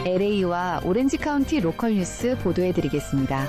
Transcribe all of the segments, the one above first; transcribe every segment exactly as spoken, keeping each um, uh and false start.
엘에이와 오렌지 카운티 로컬 뉴스 보도해드리겠습니다.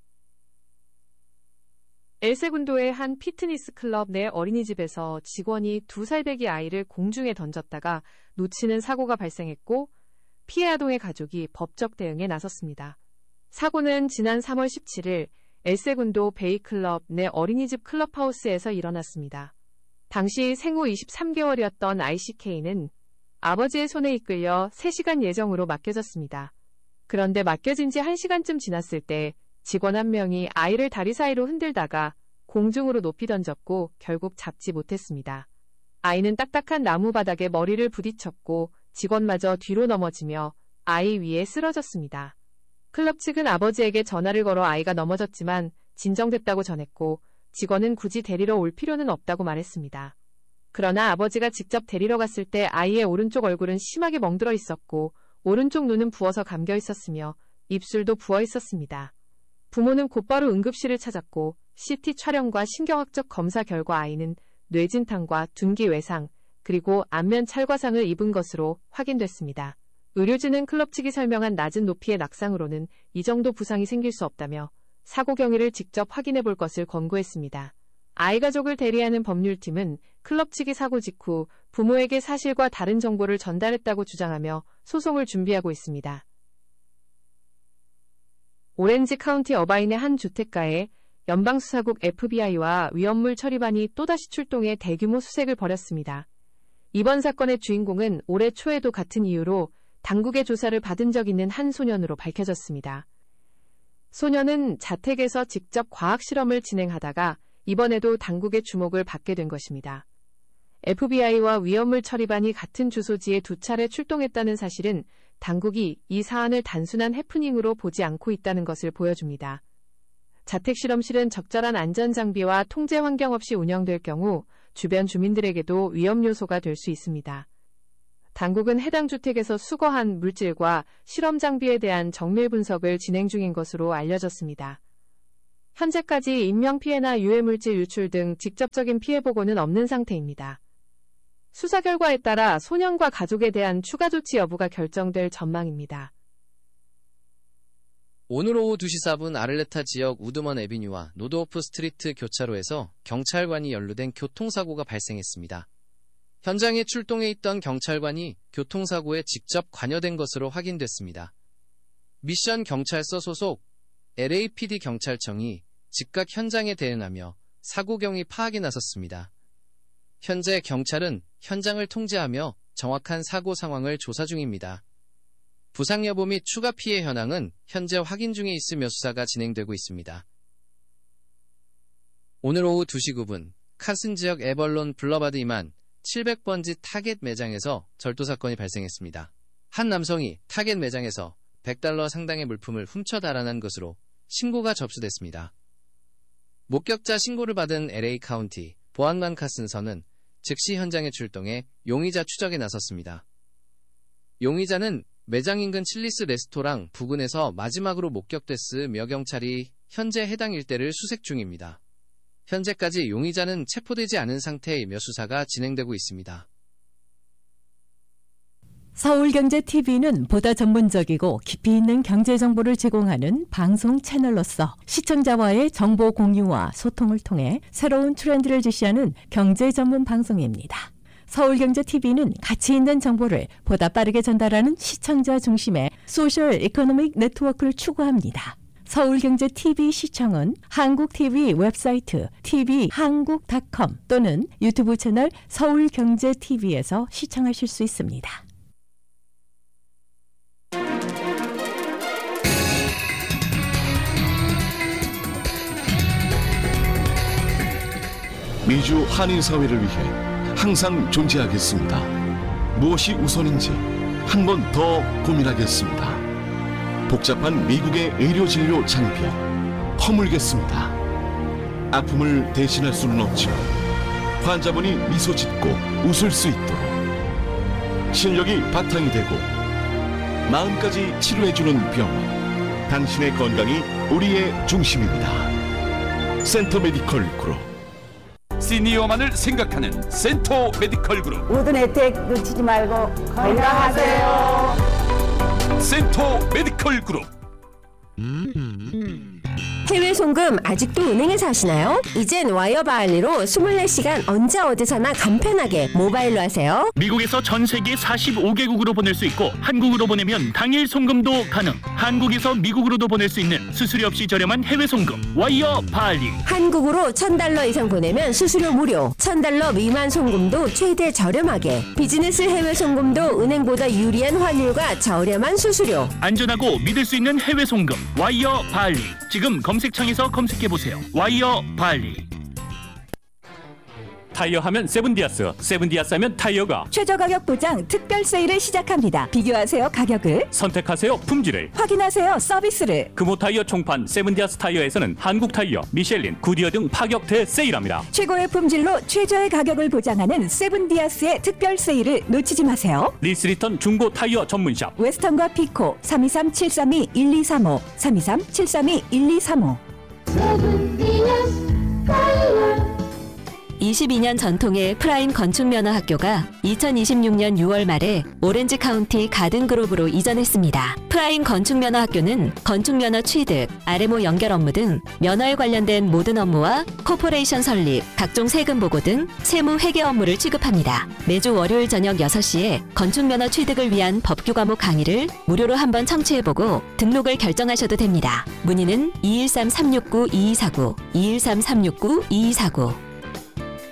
엘세군도의 한 피트니스 클럽 내 어린이집에서 직원이 두 살배기 아이를 공중에 던졌다가 놓치는 사고가 발생했고 피해 아동의 가족이 법적 대응에 나섰습니다. 사고는 지난 삼월 십칠일 엘세군도 베이클럽 내 어린이집 클럽하우스에서 일어났습니다. 당시 생후 이십삼 개월이었던 아이씨케이는 아버지의 손에 이끌려 세 시간 예정으로 맡겨졌습니다. 그런데 맡겨진 지 한 시간쯤 지났을 때 직원 한 명이 아이를 다리 사이로 흔들다가 공중으로 높이 던졌고 결국 잡지 못했습니다. 아이는 딱딱한 나무 바닥에 머리를 부딪혔고 직원마저 뒤로 넘어지며 아이 위에 쓰러졌습니다. 클럽 측은 아버지에게 전화를 걸어 아이가 넘어졌지만 진정됐다고 전했고 직원은 굳이 데리러 올 필요는 없다고 말했습니다. 그러나 아버지가 직접 데리러 갔을 때 아이의 오른쪽 얼굴은 심하게 멍들어 있었고 오른쪽 눈은 부어서 감겨 있었으며 입술도 부어 있었습니다. 부모는 곧바로 응급실을 찾았고 씨티 촬영과 신경학적 검사 결과 아이는 뇌진탕과 둔기 외상 그리고 안면 찰과상을 입은 것으로 확인됐습니다. 의료진은 클럽 측이 설명한 낮은 높이의 낙상으로는 이 정도 부상이 생길 수 없다며 사고 경위를 직접 확인해 볼 것을 권고했습니다. 아이 가족을 대리하는 법률팀은 클럽 측이 사고 직후 부모에게 사실과 다른 정보를 전달했다고 주장하며 소송을 준비하고 있습니다. 오렌지 카운티 어바인의 한 주택가에 연방수사국 에프비아이와 위험물 처리반이 또다시 출동해 대규모 수색을 벌였습니다. 이번 사건의 주인공은 올해 초에도 같은 이유로 당국의 조사를 받은 적 있는 한 소년으로 밝혀졌습니다. 소년은 자택에서 직접 과학실험을 진행하다가 이번에도 당국의 주목을 받게 된 것입니다. 에프비아이와 위험물 처리반이 같은 주소지에 두 차례 출동했다는 사실은 당국이 이 사안을 단순한 해프닝으로 보지 않고 있다는 것을 보여줍니다. 자택실험실은 적절한 안전장비와 통제 환경 없이 운영될 경우 주변 주민들에게도 위험 요소가 될 수 있습니다. 당국은 해당 주택에서 수거한 물질과 실험 장비에 대한 정밀 분석을 진행 중인 것으로 알려졌습니다. 현재까지 인명피해나 유해물질 유출 등 직접적인 피해 보고는 없는 상태입니다. 수사 결과에 따라 소년과 가족에 대한 추가 조치 여부가 결정될 전망입니다. 오늘 오후 두 시 사 분 아를레타 지역 우드먼 애비뉴와 노드오프 스트리트 교차로에서 경찰관이 연루된 교통사고가 발생했습니다. 현장에 출동해 있던 경찰관이 교통사고에 직접 관여된 것으로 확인됐습니다. 미션 경찰서 소속 엘에이피디 경찰청이 즉각 현장에 대응하며 사고 경위 파악에 나섰습니다. 현재 경찰은 현장을 통제하며 정확한 사고 상황을 조사 중입니다. 부상 여부 및 추가 피해 현황은 현재 확인 중에 있으며 수사가 진행되고 있습니다. 오늘 오후 두 시 구 분 카슨 지역 에벌론 블러바드 이만 칠백 번지 타겟 매장에서 절도 사건이 발생했습니다. 한 남성이 타겟 매장에서 백 달러 상당의 물품을 훔쳐 달아난 것으로 신고가 접수됐습니다. 목격자 신고를 받은 엘에이 카운티 보안관 카슨서는 즉시 현장에 출동해 용의자 추적에 나섰습니다. 용의자는 매장 인근 칠리스 레스토랑 부근에서 마지막으로 목격됐으며 경찰이 현재 해당 일대를 수색 중입니다. 현재까지 용의자는 체포되지 않은 상태이며 수사가 진행되고 있습니다. 서울경제티비는 보다 전문적이고 깊이 있는 경제 정보를 제공하는 방송 채널로서 시청자와의 정보 공유와 소통을 통해 새로운 트렌드를 제시하는 경제 전문 방송입니다. 서울경제티비는 가치 있는 정보를 보다 빠르게 전달하는 시청자 중심의 소셜 이코노믹 네트워크를 추구합니다. 서울경제티비 시청은 한국티비 웹사이트 티비 한국 닷컴 또는 유튜브 채널 서울경제티비에서 시청하실 수 있습니다. 미주 한인사회를 위해 항상 존재하겠습니다. 무엇이 우선인지 한 번 더 고민하겠습니다. 복잡한 미국의 의료진료 장비 허물겠습니다. 아픔을 대신할 수는 없지만 환자분이 미소 짓고 웃을 수 있도록 실력이 바탕이 되고 마음까지 치료해주는 병원, 당신의 건강이 우리의 중심입니다. 센터 메디컬 그룹. 시니어만을 생각하는 센터 메디컬 그룹. 모든 혜택 놓치지 말고 건강하세요. 센터 메디컬 그룹. 해외 송금 아직도 은행에서 하시나요? 이젠 와이어바 알리로 이십사 시간 언제 어디서나 간편하게 모바일로 하세요. 미국에서 전 세계 사십오 개국으로 보낼 수 있고 한국으로 보내면 당일 송금도 가능. 한국에서 미국으로도 보낼 수 있는 수수료 없이 저렴한 해외 송금 와이어바 알리. 한국으로 천 달러 이상 보내면 수수료 무료. 천 달러 미만 송금도 최대 저렴하게. 비즈니스 해외 송금도 은행보다 유리한 환율과 저렴한 수수료. 안전하고 믿을 수 있는 해외 송금 와이어바 알리. 지금 검색창에서 검색해보세요. 와이어바 알리. 타이어 하면 세븐디아스, 세븐디아스 하면 타이어가 최저 가격 보장 특별 세일을 시작합니다. 비교하세요 가격을, 선택하세요 품질을, 확인하세요 서비스를. 금호 타이어 총판 세븐디아스 타이어에서는 한국 타이어, 미셸린, 구디어 등 파격 대세일합니다. 최고의 품질로 최저의 가격을 보장하는 세븐디아스의 특별 세일을 놓치지 마세요. 리스리턴 중고 타이어 전문샵 웨스턴과 피코 삼이삼 칠삼이 일이삼오 삼이삼 칠삼이 일이삼오. 이십이 년 전통의 프라임 건축면허학교가 이천이십육 년 유월 말에 오렌지 카운티 가든그로브로 이전했습니다. 프라임 건축면허학교는 건축면허 취득, 알엠오 연결 업무 등 면허에 관련된 모든 업무와 코퍼레이션 설립, 각종 세금 보고 등 세무 회계 업무를 취급합니다. 매주 월요일 저녁 여섯 시에 건축면허 취득을 위한 법규 과목 강의를 무료로 한번 청취해보고 등록을 결정하셔도 됩니다. 문의는 이일삼 삼육구 이이사구, 이일삼 삼육구 이이사구.